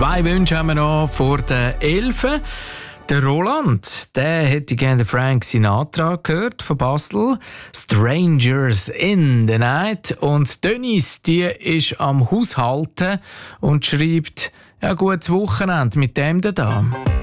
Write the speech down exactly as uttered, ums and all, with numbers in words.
Zwei Wünsche haben wir noch vor den Elfen. Der Roland, der hätte gerne Frank Sinatra gehört von Basel. Strangers in the Night. Und Denise, die ist am Haushalten und schreibt, ja, gutes Wochenende mit dem da.